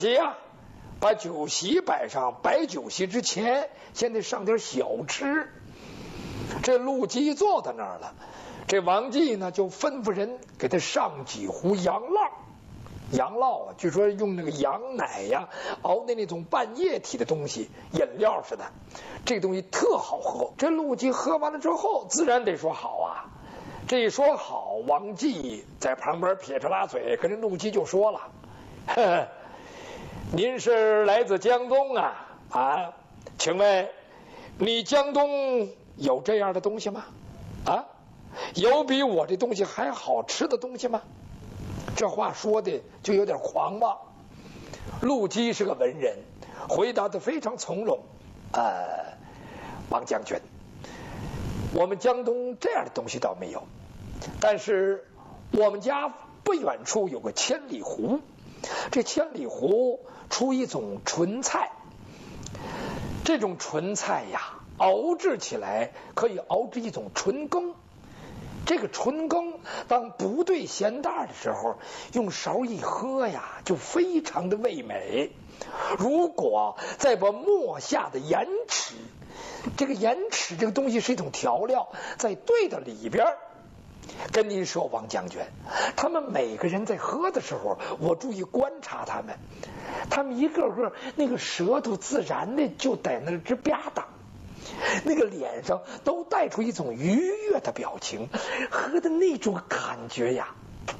呀，把酒席摆上，摆酒席之前先得上点小吃。这陆基坐在那儿了，这王继呢就吩咐人给他上几壶羊酪。羊酪啊，据说用那个羊奶呀熬的那种半液体的东西，饮料似的，这个东西特好喝。这陆基喝完了之后，自然得说好啊。这一说好，王继在旁边撇着拉嘴，跟着陆基就说了：“呵呵，您是来自江东啊？啊，请问你江东有这样的东西吗？啊，有比我这东西还好吃的东西吗？”这话说的就有点狂妄。陆基是个文人，回答的非常从容。王将军，我们江东这样的东西倒没有，但是我们家不远处有个千里湖，这千里湖出一种纯菜，这种纯菜呀，熬制起来可以熬制一种纯羹。这个纯羹当不对咸淡的时候，用勺一喝呀，就非常的味美。如果再把磨下的盐豉，这个盐豉这个东西是一种调料，再兑到里边，跟您说，王将军，他们每个人在喝的时候，我注意观察他们一个个那个舌头自然的就在那直吧嗒，那个脸上都带出一种愉悦的表情，喝的那种感觉呀，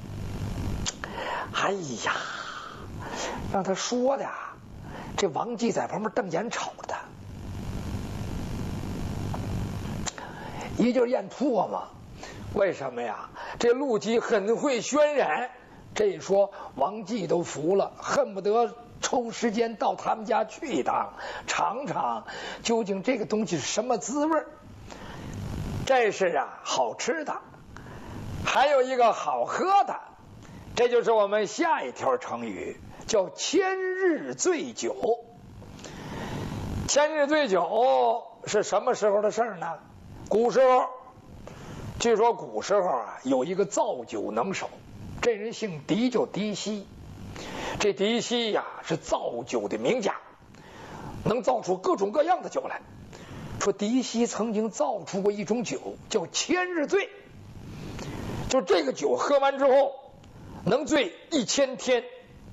哎呀，让他说的啊，这王继在旁边瞪眼瞅着他，一劲咽唾沫。为什么呀？这陆基很会渲染，这一说王继都服了，恨不得抽时间到他们家去一趟，尝尝究竟这个东西是什么滋味。这是啊好吃的，还有一个好喝的，这就是我们下一条成语，叫千日醉酒。千日醉酒是什么时候的事呢？古时候，据说古时候啊，有一个造酒能手，这人姓狄，叫狄希。这狄希呀是造酒的名家，能造出各种各样的酒来。说狄希曾经造出过一种酒叫千日醉，就这个酒喝完之后能醉1000天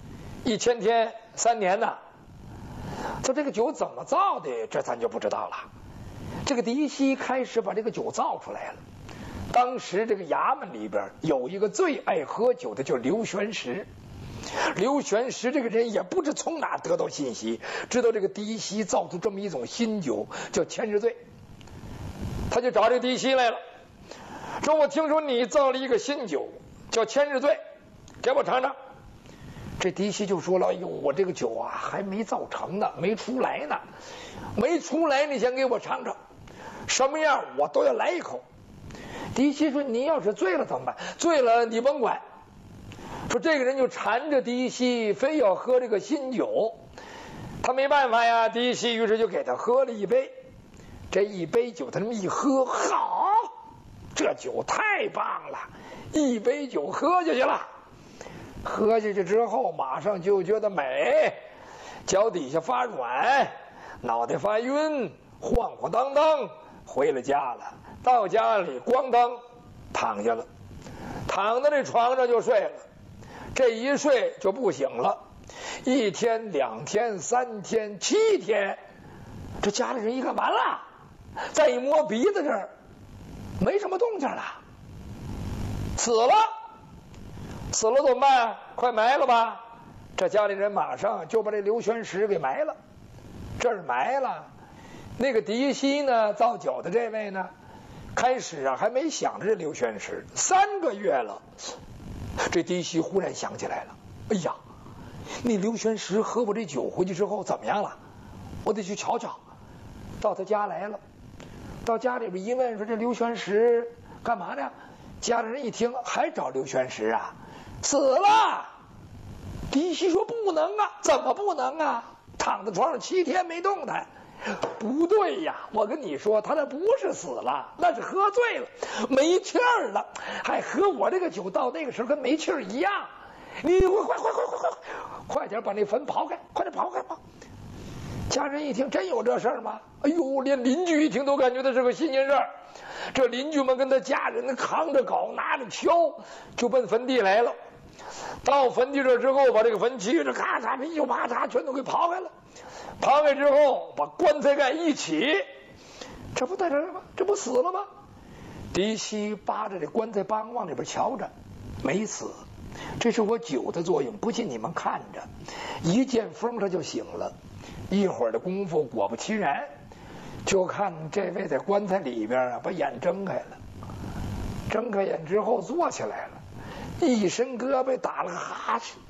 ，1000天3年呢。就这个酒怎么造的，这咱就不知道了。这个狄希开始把这个酒造出来了。当时这个衙门里边有一个最爱喝酒的，叫刘玄石。刘玄石这个人也不知从哪得到信息，知道这个狄希造出这么一种新酒叫千日醉，他就找这个狄希来了，说我听说你造了一个新酒叫千日醉，给我尝尝。这狄希就说了，哎呦，我这个酒啊还没造成呢，没出来呢，没出来你先给我尝尝，什么样我都要来一口。狄希说，你要是醉了怎么办？醉了你甭管。说这个人就缠着狄希，非要喝这个新酒，他没办法呀。狄希于是就给他喝了一杯，这一杯酒他这么一喝，好，这酒太棒了，一杯酒喝下去了。喝下去之后马上就觉得美，脚底下发软，脑袋发晕，晃晃荡荡回了家了。到家里咣当躺下了，躺在这床上就睡了。这一睡就不醒了，1天2天3天7天，这家里人一看完了，再一摸鼻子这儿没什么动静了，死了怎么办？快埋了吧。这家里人马上就把这刘玄石给埋了。这儿埋了，那个狄希呢，造酒的这位呢，开始啊还没想着这刘玄石，3个月了，这狄希忽然想起来了，哎呀，那刘玄石喝我这酒回去之后怎么样了？我得去瞧瞧。到他家来了，到家里边一问，说这刘玄石干嘛呢？家里人一听，还找刘玄石啊？死了。狄希说不能啊，怎么不能啊？躺在床上7天没动弹。不对呀，我跟你说，他那不是死了，那是喝醉了，没气儿了，还喝我这个酒，到那个时候跟没气儿一样。你快快点把那坟刨开，快点刨开吧。家人一听，真有这事儿吗？哎呦，连邻居一听都感觉到是个新鲜事儿。这邻居们跟他家人扛着镐，拿着锹，就奔坟地来了。到坟地这之后，把这个坟砌着，咔嚓噼里啪嚓，全都给刨开了。刨开之后，把棺材盖一起，这不在这儿吗？这不死了吗？狄希扒着这棺材帮往里边瞧着，没死。这是我酒的作用，不信你们看着，一见风他就醒了。一会儿的功夫，果不其然，就看这位在棺材里边啊，把眼睁开了。睁开眼之后坐起来了，一伸胳膊打了个哈欠，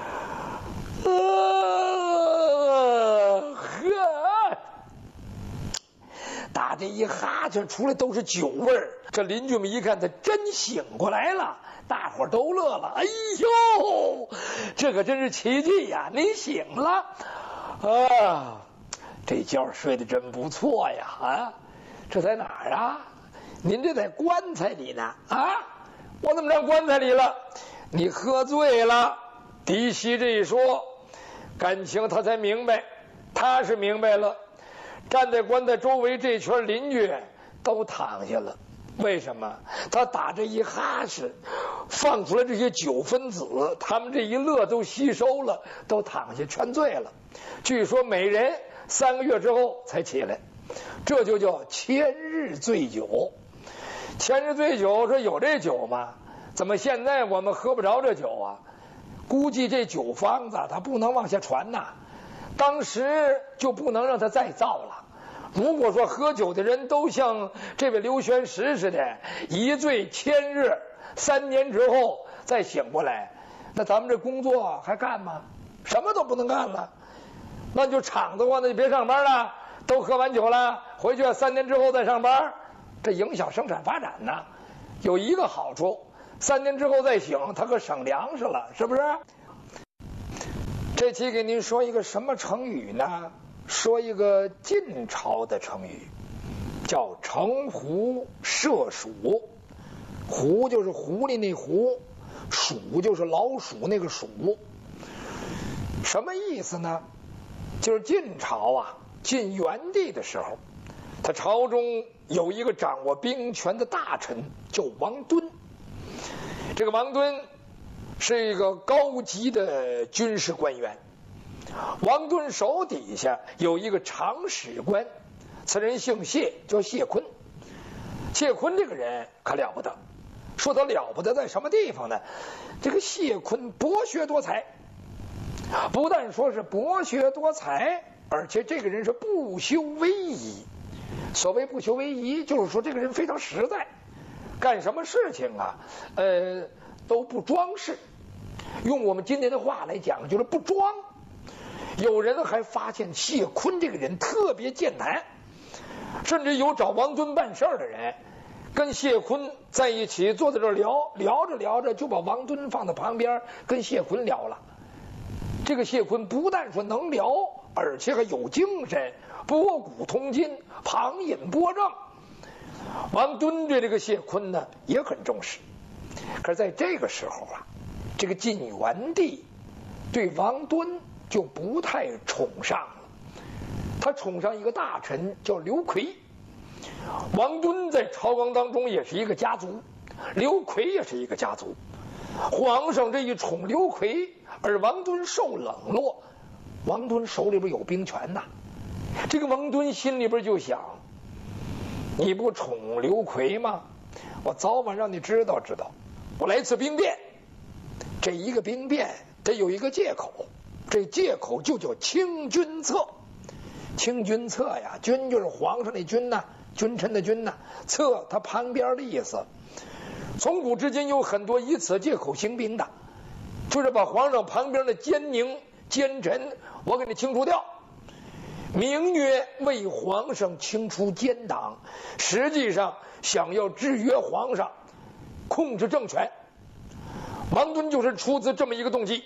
打这一哈欠出来都是酒味儿。这邻居们一看他真醒过来了，大伙都乐了。哎呦，这可真是奇迹呀！您醒了啊，这觉睡得真不错呀！啊，这在哪儿啊？您这在棺材里呢啊！我怎么上棺材里了？你喝醉了。狄希这一说，感情他才明白，他是明白了。站在棺材周围这圈邻居都躺下了，为什么？他打这一哈欠，放出来这些酒分子，他们这一乐都吸收了，都躺下全醉了。据说每人3个月之后才起来，这就叫千日醉酒。千日醉酒，说有这酒吗？怎么现在我们喝不着这酒啊？估计这酒方子它不能往下传呐，当时就不能让它再造了。如果说喝酒的人都像这位刘玄石似的，一醉千日，3年之后再醒过来，那咱们这工作还干吗？什么都不能干了。那就厂子话，那就别上班了，都喝完酒了，回去3年之后再上班，这影响生产发展呢。有一个好处，3年之后再醒，他可省粮食了，是不是？这期给您说一个什么成语呢？说一个晋朝的成语，叫乘狐射鼠。狐就是狐狸那狐，鼠就是老鼠那个鼠。什么意思呢？就是晋朝啊，晋元帝的时候，他朝中有一个掌握兵权的大臣叫王敦。这个王敦是一个高级的军事官员。王敦手底下有一个长史官，此人姓谢，叫谢坤。谢坤这个人可了不得，说他了不得在什么地方呢？这个谢坤博学多才，不但说是博学多才，而且这个人是不修威仪。所谓不修威仪，就是说这个人非常实在，干什么事情啊都不装饰。用我们今天的话来讲，就是不装。有人还发现谢坤这个人特别健谈，甚至有找王敦办事的人跟谢坤在一起坐在这聊，聊着聊着就把王敦放在旁边跟谢坤聊了。这个谢坤不但说能聊，而且还有精神，博古通今，旁引波正。王敦对这个谢坤呢也很重视。可是在这个时候啊，这个晋元帝对王敦就不太宠上了，他宠上一个大臣叫刘奎。王敦在朝纲当中也是一个家族，刘奎也是一个家族。皇上这一宠刘奎，而王敦受冷落，王敦手里边有兵权呐。这个王敦心里边就想，你不宠刘奎吗？我早晚让你知道知道。我来次兵变，这一个兵变得有一个借口，这借口就叫清君侧。清君侧呀，君就是皇上的君呐，君臣的君呐，侧他旁边的意思。从古至今有很多以此借口兴兵的，就是把皇上旁边的奸佞奸臣我给你清除掉，名曰为皇上清除奸党，实际上想要制约皇上，控制政权。王敦就是出自这么一个动机。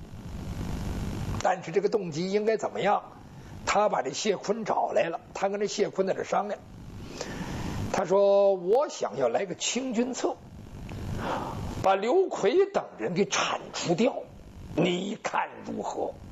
但是这个动机应该怎么样？他把这谢坤找来了，他跟这谢坤在这商量。他说我想要来个清君侧，把刘奎等人给铲除掉。 你看如何？